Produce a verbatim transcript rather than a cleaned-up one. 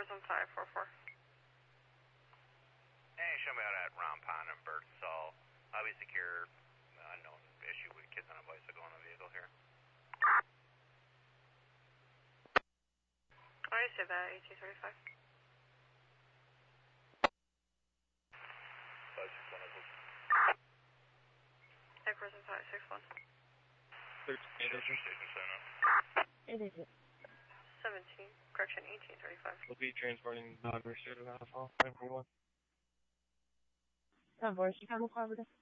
Prison five four four. Hey, show me out at Round Pond and Birdsall. Highly secure, unknown issue with kids on a bicycle in a vehicle here. I see that, eighteen thirty-five. five six one is Hey, Prison five six one. thirteen, It is it. seventeen, correction, eighteen thirty-five. We'll be transporting non-restricted alcohol, five one one. ten four, you come cooperative.